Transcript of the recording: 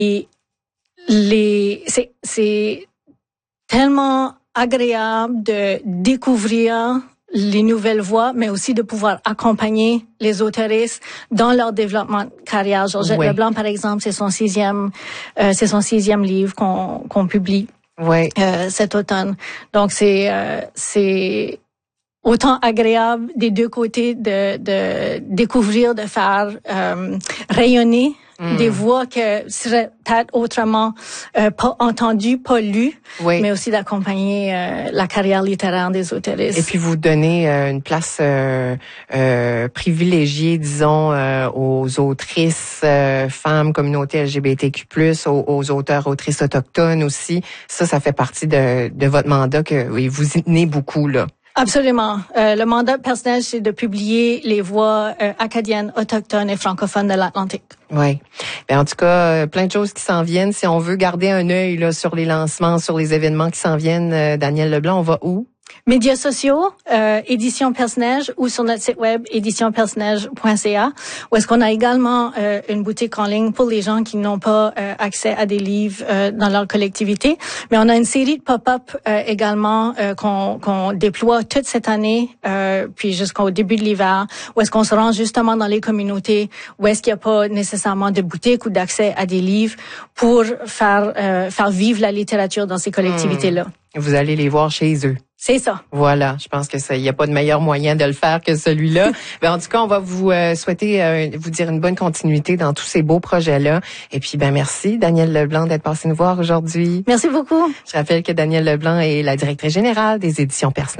Et c'est tellement agréable de découvrir les nouvelles voies, mais aussi de pouvoir accompagner les autoristes dans leur développement de carrière. Georgette Leblanc, par exemple, c'est son sixième livre qu'on publie cet automne. Donc c'est autant agréable des deux côtés de découvrir, de faire rayonner des voix que seraient peut-être autrement pas entendues, pas lues, mais aussi d'accompagner la carrière littéraire des autoristes. Et puis vous donnez une place privilégiée, disons, aux autrices femmes, communauté LGBTQ+, aux auteurs, autrices autochtones aussi. Ça fait partie de votre mandat que vous y tenez beaucoup, là. Absolument. Le mandat personnel, c'est de publier les voix acadiennes, autochtones et francophones de l'Atlantique. Oui. Ben, en tout cas, plein de choses qui s'en viennent. Si on veut garder un œil là sur les lancements, sur les événements qui s'en viennent, Danielle Leblanc, on va où? Médias sociaux, Édition Personnage, ou sur notre site web éditionpersonnage.ca, où est-ce qu'on a également une boutique en ligne pour les gens qui n'ont pas accès à des livres dans leur collectivité. Mais on a une série de pop-up également qu'on déploie toute cette année, puis jusqu'au début de l'hiver, où est-ce qu'on se rend justement dans les communautés, où est-ce qu'il n'y a pas nécessairement de boutique ou d'accès à des livres pour faire vivre la littérature dans ces collectivités-là. Vous allez les voir chez eux. C'est ça. Voilà, je pense que ça, il n'y a pas de meilleur moyen de le faire que celui-là. En tout cas, on va vous souhaiter vous dire une bonne continuité dans tous ces beaux projets-là. Et puis, merci Danielle Leblanc d'être passée nous voir aujourd'hui. Merci beaucoup. Je rappelle que Danielle Leblanc est la directrice générale des éditions Personnage.